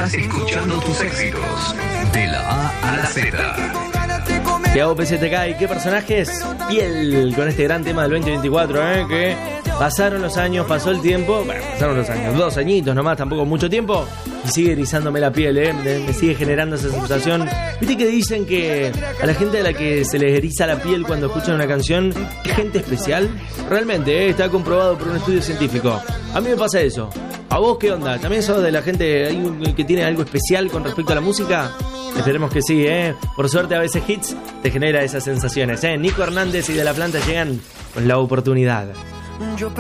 Estás escuchando tus éxitos de la A a la Z. ¿Qué hago PZK y qué personajes? Piel con este gran tema del 2024, que pasaron los años, pasó el tiempo. Bueno, pasaron los años, 2 añitos nomás, tampoco mucho tiempo. Y sigue erizándome la piel, me sigue generando esa sensación. ¿Viste que dicen que a la gente a la que se les eriza la piel cuando escuchan una canción es gente especial? Realmente, está comprobado por un estudio científico. A mí me pasa eso. ¿A vos qué onda? ¿También sos de la gente que tiene algo especial con respecto a la música? Esperemos que sí, Por suerte a veces Hits te genera esas sensaciones, Nico Hernández y De La Planta llegan con La Oportunidad. Yo